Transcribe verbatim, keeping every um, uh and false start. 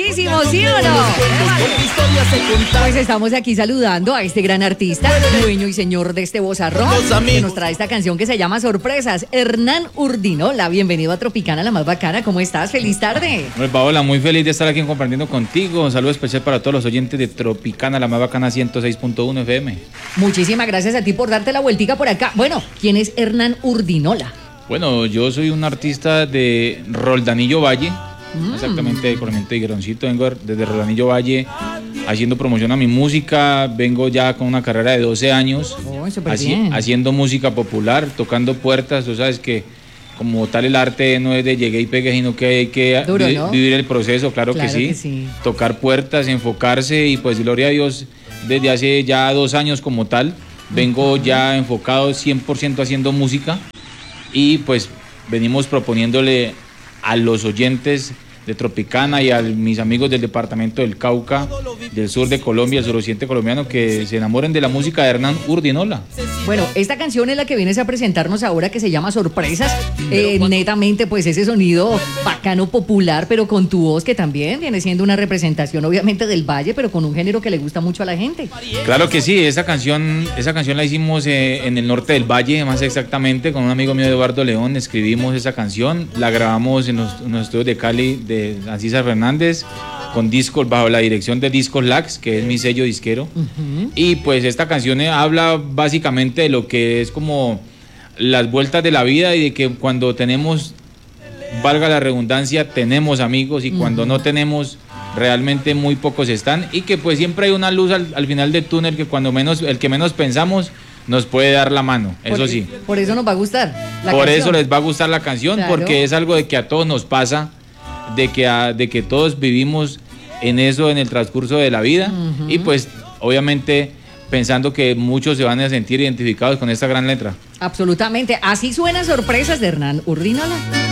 buenísimo, ¿sí o no? Pues estamos aquí saludando a este gran artista, dueño y señor de este vozarrón, que nos trae esta canción que se llama Sorpresas. Hernán Urdinola, bienvenido a Tropicana, la más bacana. ¿Cómo estás? Feliz tarde. Pues Paola, muy feliz de estar aquí compartiendo contigo. Un saludo especial para todos los oyentes de Tropicana, la más bacana ciento seis punto uno F M. Muchísimas gracias a ti por darte la vueltica por acá. Bueno, ¿quién es Hernán Urdinola? Bueno, yo soy un artista de Roldanillo Valle, mm. exactamente de Corriente y Gueroncito. Vengo desde Roldanillo Valle haciendo promoción a mi música. Vengo ya con una carrera de doce años, oh, haci- haciendo música popular, tocando puertas. Tú sabes que como tal el arte no es de llegué y pegué, sino que hay que Duro, vi- ¿no? vivir el proceso, claro, Claro que, sí. que sí. Tocar puertas, enfocarse y pues gloria a Dios, desde hace ya dos años como tal, vengo uh-huh. ya enfocado cien por ciento haciendo música y pues venimos proponiéndole a los oyentes de Tropicana y a mis amigos del departamento del Cauca, del sur de Colombia, el suroccidente colombiano, que se enamoren de la música de Hernán Urdinola. Bueno, esta canción es la que vienes a presentarnos ahora, que se llama Sorpresas. Eh, netamente, pues ese sonido bacano, popular, pero con tu voz, que también viene siendo una representación, obviamente, del Valle, pero con un género que le gusta mucho a la gente. Claro que sí, esa canción, esa canción la hicimos eh, en el norte del Valle, más exactamente, con un amigo mío, Eduardo León. Escribimos esa canción, la grabamos en los, en los estudios de Cali, de Ancísar Fernández, con discos, bajo la dirección de Discos Lax, que es mi sello disquero. Uh-huh. Y pues esta canción habla básicamente de lo que es como las vueltas de la vida y de que cuando tenemos, valga la redundancia, tenemos amigos y uh-huh. cuando no tenemos, realmente muy pocos están, y que pues siempre hay una luz al, al final del túnel, que cuando menos, el que menos pensamos nos puede dar la mano, eso por, sí. Por eso nos va a gustar la Por canción. eso les va a gustar la canción, claro. Porque es algo de que a todos nos pasa, de que, a, de que todos vivimos en eso en el transcurso de la vida, uh-huh. y pues obviamente pensando que muchos se van a sentir identificados con esta gran letra. Absolutamente, así suenan Sorpresas de Hernán Urdinola.